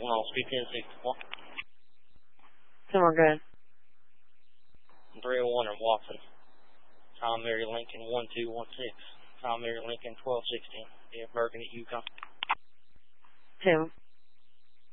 on speed 1064. Somewhere good. 301 in Watson. Tom Mary Lincoln 1216. Tom Mary Lincoln 1216. Yeah, Bergen at Yukon. 2.